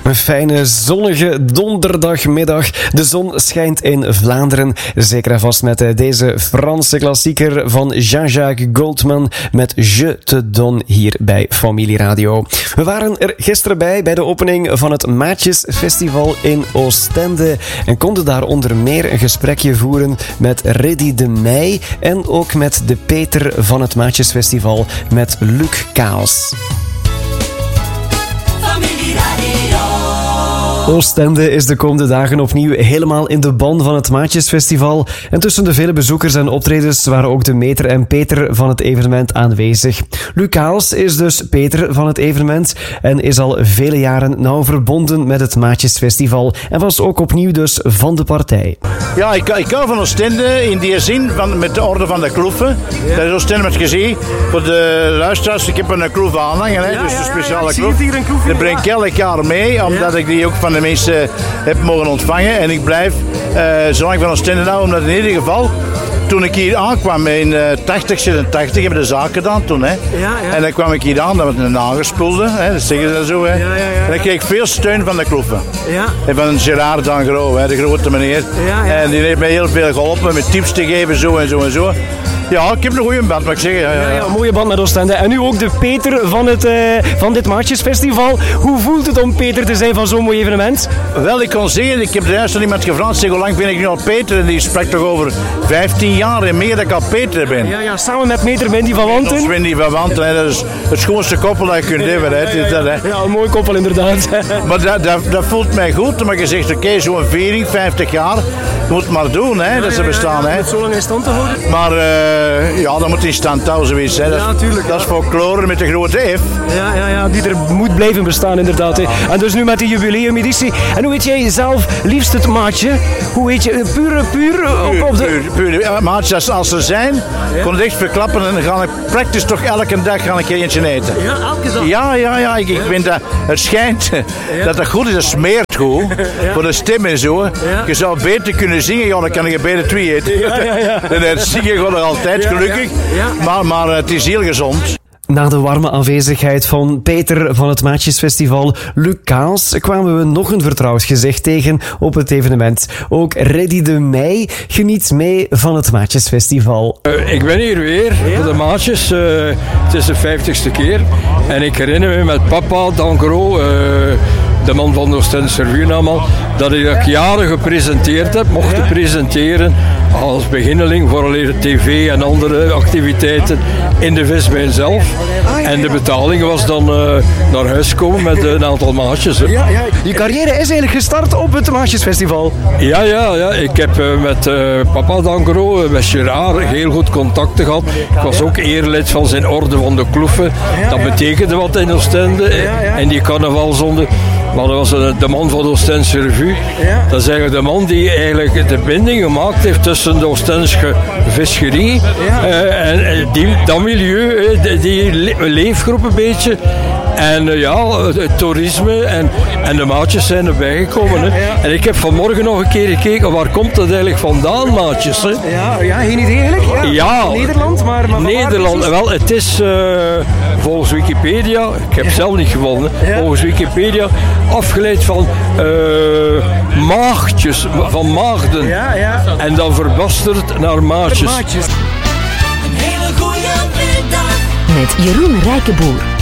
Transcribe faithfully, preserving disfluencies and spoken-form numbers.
Een fijne, zonnige donderdagmiddag. De zon schijnt in Vlaanderen. Zeker en vast met deze Franse klassieker van Jean-Jacques Goldman met Je te donne hier bij Familie Radio. We waren er gisteren bij bij de opening van het Maatjesfestival in Oostende en konden daar onder meer een gesprekje voeren met Reddy de Meij en ook met de Peter van het Maatjesfestival met Luc Kaels. Oostende is de komende dagen opnieuw helemaal in de ban van het Maatjesfestival. En tussen de vele bezoekers en optredens waren ook de meter en Peter van het evenement aanwezig. Luc Kaels is dus Peter van het evenement en is al vele jaren nauw verbonden met het Maatjesfestival. En was ook opnieuw dus van de partij. Ja, ik, ik hou van Oostende in die zin van, met de orde van de kloeven. Ja. Dat is Oostende met gezien. Voor de luisteraars, ik heb een kloef aanhangen, hè, ja, dus een speciale ja, ja, kloef. Dat breng ik elk jaar mee, omdat ja. ik die ook van de mensen heb mogen ontvangen. En ik blijf uh, zo lang van Oostende nou, omdat in ieder geval, toen ik hier aankwam in uh, tachtig, zevenentachtig, hebben de zaken gedaan toen. Hè. Ja, ja. En dan kwam ik hier aan, dat was een aangespoelde, hè, dat zeggen ze zo. Hè. Ja, ja, ja. En dan kreeg ik veel steun van de kloeven. Ja. En van Gerard Dangro, hè, de grote meneer. Ja, ja. En die heeft mij heel veel geholpen met tips te geven, zo en zo en zo. Ja, ik heb een goede band, mag ik zeggen. Ja, ja. Ja, ja, een mooie band met Oostende. En nu ook de Peter van, het, uh, van dit Maatjesfestival. Hoe voelt het om Peter te zijn van zo'n mooi evenement? Wel, ik kon zeggen, ik heb er juist al iemand gevraagd, zeg, hoe lang ben ik nu al Peter? En die sprak toch over vijftien jaar en meer dat ik al Peter ben. Ja, ja, samen met Peter Wendy van Wanten. Dat is Wendy van Wanten, hè. Dat is het schoonste koppel dat je kunt hebben. Hè. Ja, ja, ja, ja. Ja, een mooi koppel inderdaad. Maar dat, dat, dat voelt mij goed, maar je zegt, oké, okay, zo'n viering, vijftig jaar, je moet het maar doen, hè, ja, dat ze ja, bestaan. Ja, ja, hè. Om het zo lang in stand te houden. Maar uh, ja, dat moet in stand houden zoiets. Hè. Dat, ja, tuurlijk, dat is folklore met de grote F. Ja, ja, ja, die er moet blijven bestaan inderdaad. Ja. En dus nu met die jubileumeditie. En hoe weet jij zelf liefst het maatje? Hoe weet je, puur, puur op, op de... Puur, puur. Ja, maatjes als ze zijn, ja. kon het echt verklappen en dan ga ik praktisch toch elke dag ga ik eentje eten. Ja, elke dag? Ja, ja, ja. Ik, ik vind dat, het schijnt ja. dat dat goed is, dat smeert goed. Ja. Voor de stem en zo. Ja. Je zou beter kunnen zingen, ja, dan kan je beter twee eten. Ja, ja, ja. En dan zingen je gewoon altijd, ja, gelukkig. Ja. Ja. Maar, maar het is heel gezond. Na de warme aanwezigheid van Peter van het Maatjesfestival, Luc Kaels, kwamen we nog een vertrouwd gezicht tegen op het evenement. Ook Reddy de Meij geniet mee van het Maatjesfestival. Uh, ik ben hier weer ja. voor de Maatjes. Uh, het is de vijftigste keer. En ik herinner me met papa Dangro, uh, de man van de Oostense Revue allemaal, dat ik dat jaren gepresenteerd heb, mocht ja. presenteren als beginneling voor alleen de tv en andere activiteiten in de vismijn zelf. En de betaling was dan uh, naar huis komen met een aantal maatjes. Hè. Ja, ja. Je carrière is eigenlijk gestart op het Maatjesfestival. Ja, ja, ja. Ik heb uh, met uh, papa Dangro, uh, met Gerard, heel goed contacten gehad. Ik was ook eerlid van zijn orde van de kloeven. Dat betekende wat in Oostende. En die carnavalzonde. Maar dat was de man van de Oostense Revue. Ja. Dat is eigenlijk de man die eigenlijk de binding gemaakt heeft tussen de Oostense visserie ja. uh, en, en die, dat milieu, die, die leefgroep een beetje. En uh, ja, het toerisme en, en de maatjes zijn erbij gekomen. Hè. Ja, ja. En ik heb vanmorgen nog een keer gekeken, waar komt dat eigenlijk vandaan, maatjes? Hè? Ja, ja, geen idee eigenlijk. Ja, ja, Nederland, maar... maar Nederland, wel, het is uh, volgens Wikipedia, ik heb ja. zelf niet gevonden, ja. volgens Wikipedia afgeleid van uh, maagdjes, van maagden. Ja, ja. En dan verbasterd naar maatjes. Een hele goede middag. Met Jeroen Rijkenboer.